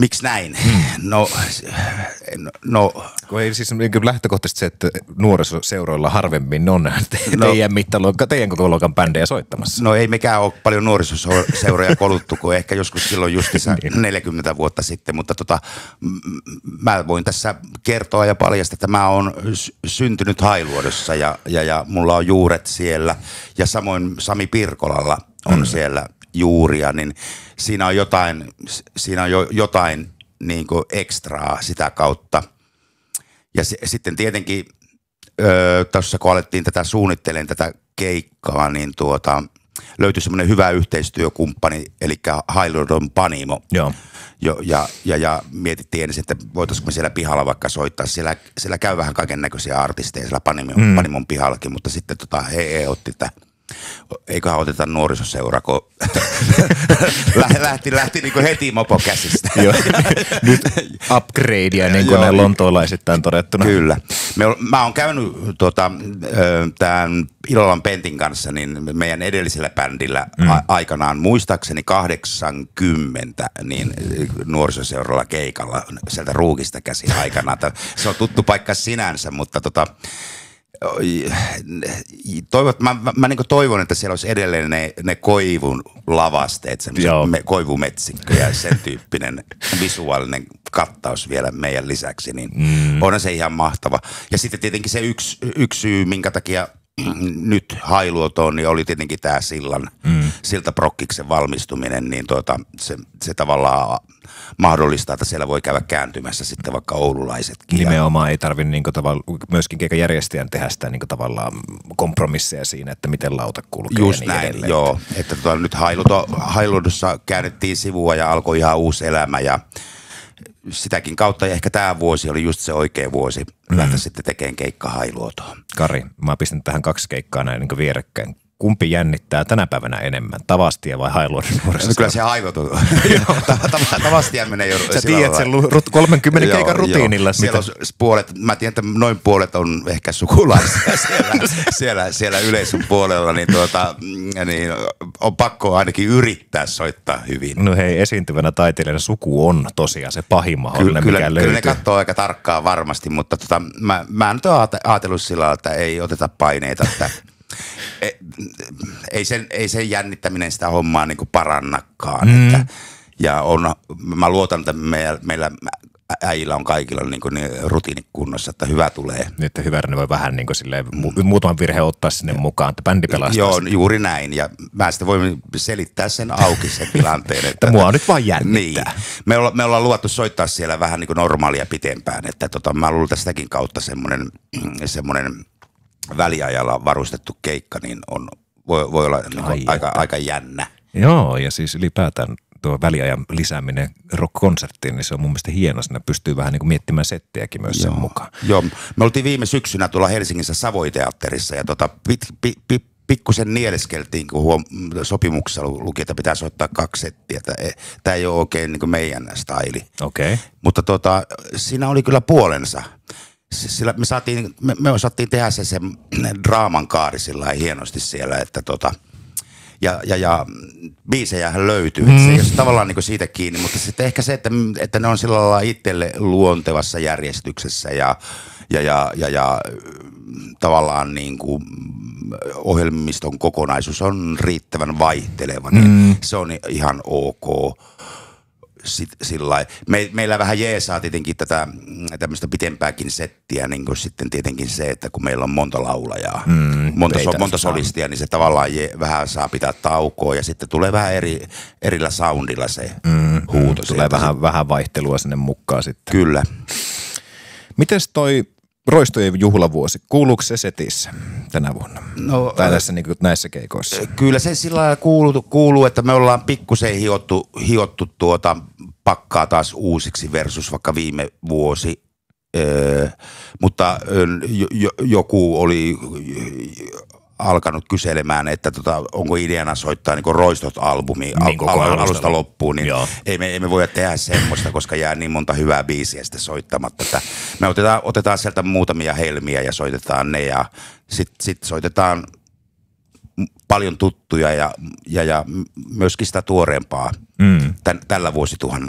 Miksi näin? No. Kun ei siis niin lähtökohtaisesti se, että nuorisoseuroilla harvemmin on teidän mittaluokka, teidän koko luokan bändejä soittamassa. No ei mekään ole paljon nuorisoseuroja koluttu, kun ehkä joskus silloin justissa 40 vuotta sitten, mutta mä voin tässä kertoa ja paljastaa, että mä oon syntynyt Hailuodossa ja mulla on juuret siellä ja samoin Sami Pirkolalla on siellä juuria, niin siinä on jotain niin kuin ekstraa sitä kautta. Ja sitten tietenkin tuossa kun alettiin suunnittelemaan tätä keikkaa, niin löytyi semmoinen hyvä yhteistyökumppani, eli Hailuodon Panimo. Joo. Ja mietittiin ensin, että voitaisiinko me siellä pihalla vaikka soittaa. Siellä käy vähän kaiken näköisiä artisteja siellä Panimon pihallakin, mutta sitten he otti, että eiköhän oteta nuorisoseura, kun lähti niin kuin heti mopo käsistä. Joo. Nyt upgradea, niin kuin ne lontoolaisittain todettuna. Kyllä. Mä oon käynyt tämän Ilolan Pentin kanssa niin meidän edellisellä bändillä aikanaan, muistaakseni 80, niin nuorisoseuralla keikalla sieltä Ruukista käsin aikanaan. Se on tuttu paikka sinänsä, mutta mä niin toivon, että siellä olisi edelleen ne koivun lavasteet, koivumetsikkö ja sen tyyppinen visuaalinen kattaus vielä meidän lisäksi, niin onhan se ihan mahtava. Ja sitten tietenkin se yksi syy, minkä takia nyt Hailuotoon, niin oli tietenkin tämä Siltaprokkiksen valmistuminen, niin se tavallaan mahdollistaa, että siellä voi käydä kääntymässä sitten vaikka oululaisetkin. Nimenomaan ei tarvitse myöskin keikan järjestäjän tehdä sitä tavallaan kompromisseja siinä, että miten lauta kulkee. Just niin näin, edelleen. joo. Että nyt Hailuodossa käännettiin sivua ja alkoi ihan uusi elämä ja sitäkin kautta ja ehkä tämä vuosi oli just se oikea vuosi lähteä sitten tekemään keikka Hailuotoon. Kari, mä pistän tähän 2 keikkaa näin niin vierekkäin. Kumpi jännittää tänä päivänä enemmän, Tavastia vai Hailuodon nuorisoseura? Kyllä se Hailuoto. Tavastia menee jo. Sä tiedät sen 30 keikan rutiinilla sitä. Siellä on puolet, mä tiedän, että noin puolet on ehkä sukulaisia siellä yleisön puolella, niin on pakko ainakin yrittää soittaa hyvin. No hei, esiintyvänä taiteilijana suku on tosiaan se pahin mahdollinen, mikä löytyy. Kyllä ne katsoo aika tarkkaan varmasti, mutta mä nyt oon ajatellut sillä lailla, että ei oteta paineita, että ei sen jännittäminen sitä hommaa niin kuin parannakaan. Mä luotan, että meillä äijillä on kaikilla niin rutiinit kunnossa, että hyvä tulee. Nyt hyvä, ne voi vähän niin kuin silleen, muutaman virheen ottaa sinne mukaan, että bändi pelastaa. Joo, juuri näin. Ja mä sitten voin selittää sen auki sen tilanteen. Että mua nyt vaan jännittää. Niin. Me ollaan luvattu soittaa siellä vähän niin kuin normaalia pitempään. Että mä luulen tästäkin kautta semmoinen väliajalla varustettu keikka, niin voi olla niin aika jännä. Joo, ja siis ylipäätään tuo väliajan lisääminen rock-konserttiin, niin se on mun mielestä hieno. Siinä pystyy vähän niin kuin miettimään settiäkin myös sen mukaan. Joo, me oltiin viime syksynä tuolla Helsingissä Savoiteatterissa ja pikkusen nieleskeltiin, kun sopimuksessa luki, että pitää soittaa 2 settiä. Tämä ei ole oikein niin kuin meidän staili. Okay. Mutta siinä oli kyllä puolensa. Sillä me osattiin tehdä se draaman kaari sillä hienosti siellä, että ja biisejähän löytyy. Se ei ole tavallaan niin siitä kiinni, mutta sitten ehkä se, että ne on sillä lailla itselle luontevassa järjestyksessä ja tavallaan niin kuin ohjelmiston kokonaisuus on riittävän vaihteleva, niin se on ihan ok. Meillä vähän jeesaa tietenkin tätä tämmöistä pitempääkin settiä, niin kuin sitten tietenkin se, että kun meillä on monta laulajaa, monta solistia, niin se tavallaan vähän saa pitää taukoa ja sitten tulee vähän erillä soundilla se huuto. Tulee vähän vaihtelua sinne mukaan sitten. Kyllä. Mites toi Roistojen juhlavuosi, kuuluuko se setissä tänä vuonna? No, tai tässä, niin kuin näissä keikoissa? Kyllä se sillä lailla kuuluu, että me ollaan pikkusen hiottu pakkaa taas uusiksi versus vaikka viime vuosi. Mutta joku oli alkanut kyselemään, että onko ideana soittaa niin Roistot-albumi alusta loppuun, niin ei me voida tehdä semmoista, koska jää niin monta hyvää biisiä sitten soittamatta. Että me otetaan sieltä muutamia helmiä ja soitetaan ne ja sit soitetaan paljon tuttuja ja myöskin sitä tuoreempaa tällä vuosituhannella